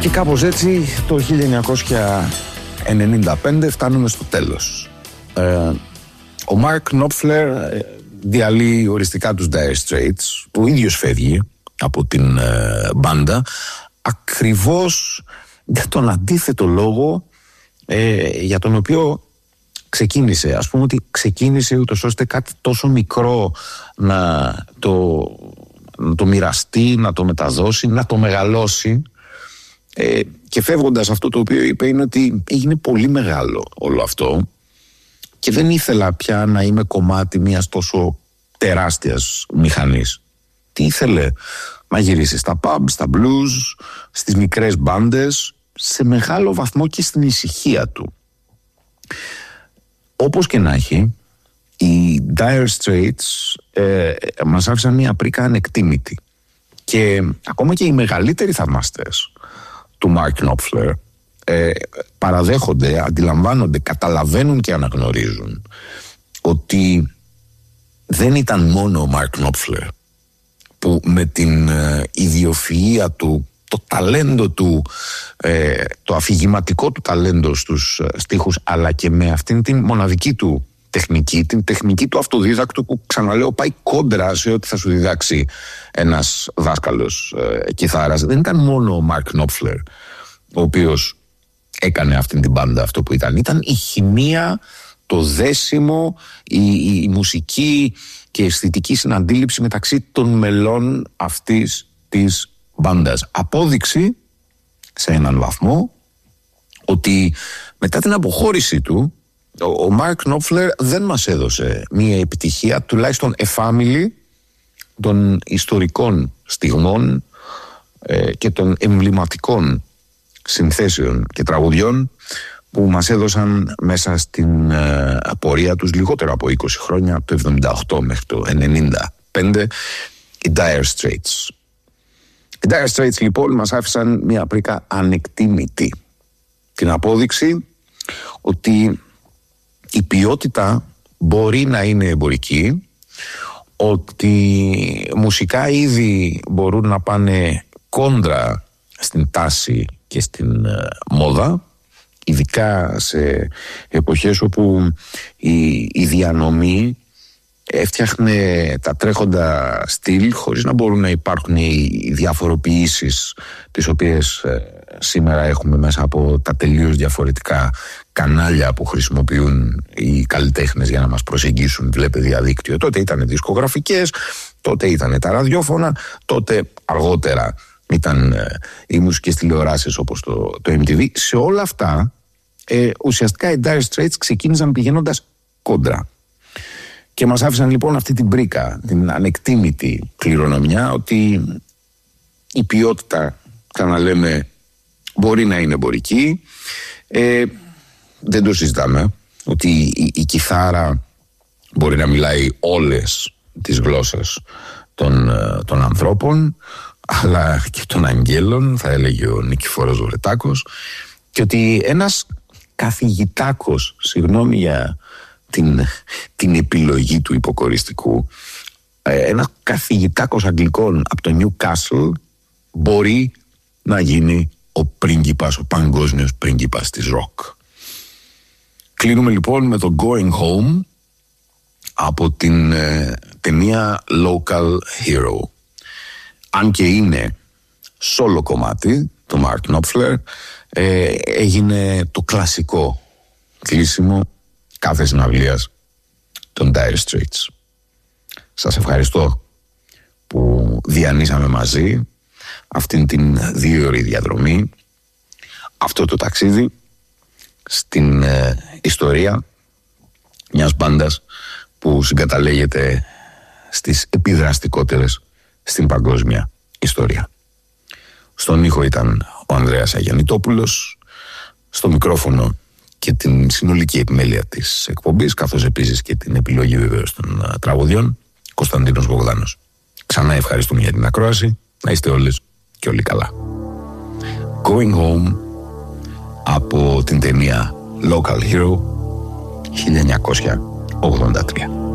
Και κάπως έτσι το 1995 φτάνουμε στο τέλος. Ο Mark Knopfler διαλύει οριστικά τους Dire Straits. Ο ίδιος φεύγει από την μπάντα ακριβώς για τον αντίθετο λόγο για τον οποίο ξεκίνησε. Ας πούμε ότι ξεκίνησε ούτως ώστε κάτι τόσο μικρό να το μοιραστεί, να το μεταδώσει, να το μεγαλώσει. Και φεύγοντας, αυτό το οποίο είπε είναι ότι έγινε πολύ μεγάλο όλο αυτό και δεν ήθελα πια να είμαι κομμάτι μιας τόσο τεράστιας μηχανής. Τι ήθελε? Να γυρίσει στα pub, στα blues, στις μικρές μπάντες, σε μεγάλο βαθμό και στην ησυχία του. Όπως και να έχει, οι Dire Straits μας άφησαν μια πρίκα ανεκτήμητη. Και ακόμα και οι μεγαλύτεροι θαυμαστές του Mark Knopfler παραδέχονται, αντιλαμβάνονται, καταλαβαίνουν και αναγνωρίζουν ότι δεν ήταν μόνο ο Mark Knopfler που με την ιδιοφυΐα του, το ταλέντο του, το αφηγηματικό του ταλέντο στους στίχους, αλλά και με αυτήν την μοναδική του τεχνική, την τεχνική του αυτοδίδακτου που, ξαναλέω, πάει κόντρα σε ό,τι θα σου διδάξει ένας δάσκαλος κιθάρας. Δεν ήταν μόνο ο Mark Knopfler ο οποίος έκανε αυτήν την μπάντα αυτό που ήταν. Ήταν η χημεία, το δέσιμο, η μουσική και η αισθητική συναντήληψη μεταξύ των μελών αυτής της μπάντας. Απόδειξη σε έναν βαθμό ότι μετά την αποχώρησή του ο Mark Knopfler δεν μας έδωσε μία επιτυχία, τουλάχιστον εφάμιλη των ιστορικών στιγμών και των εμβληματικών συνθέσεων και τραγουδιών που μας έδωσαν μέσα στην πορεία τους λιγότερο από 20 χρόνια, από το 1978 μέχρι το 1995, οι Dire Straits. Οι Dire Straits λοιπόν μας άφησαν μια πρίκα ανεκτήμητη. Την απόδειξη ότι η ποιότητα μπορεί να είναι εμπορική, ότι μουσικά είδη μπορούν να πάνε κόντρα στην τάση και στην μόδα, ειδικά σε εποχές όπου η διανομή έφτιαχνε τα τρέχοντα στυλ χωρίς να μπορούν να υπάρχουν οι διαφοροποιήσεις τις οποίες σήμερα έχουμε μέσα από τα τελείως διαφορετικά κανάλια που χρησιμοποιούν οι καλλιτέχνες για να μας προσεγγίσουν. Βλέπε διαδίκτυο. Τότε ήταν δισκογραφικές, τότε ήταν τα ραδιόφωνα, τότε αργότερα ήταν οι μουσικές τηλεοράσεις όπως το MTV. Σε όλα αυτά ουσιαστικά οι Dire Straits ξεκίνησαν πηγαίνοντας κόντρα. Και μας άφησαν λοιπόν αυτή την πρίκα, την ανεκτήμητη κληρονομιά, ότι η ποιότητα, ξαναλέμε, μπορεί να είναι εμπορική. Δεν το συζητάμε, ότι η κιθάρα μπορεί να μιλάει όλες τις γλώσσες των ανθρώπων, αλλά και των αγγέλων, θα έλεγε ο Νικηφόρος Βορετάκος, και ότι ένας καθηγητάκος, συγγνώμη για την επιλογή του υποκοριστικού, ένας καθηγητάκος αγγλικών από το Newcastle μπορεί να γίνει ο πρίγκιπας, ο παγκόσμιος πρίγκιπας της ροκ. Κλείνουμε λοιπόν με το Going Home από την ταινία Local Hero. Αν και είναι solo κομμάτι του Mark Knopfler, έγινε το κλασικό κλείσιμο κάθε συναυλίας των Dire Straits. Σας ευχαριστώ που διανύσαμε μαζί αυτήν την 2ωρη διαδρομή, αυτό το ταξίδι στην ιστορία μιας μπάντας που συγκαταλέγεται στις επιδραστικότερες στην παγκόσμια ιστορία. Στον ήχο ήταν ο Ανδρέας Αγιαννητόπουλος, στο μικρόφωνο και την συνολική επιμέλεια της εκπομπής, καθώς επίσης και την επιλογή βεβαίως των τραγουδιών, Κωνσταντίνος Μπογδάνος. Ξανά ευχαριστούμε για την ακρόαση. Να είστε όλες και όλοι καλά. Going Home από την ταινία Local Hero 1983.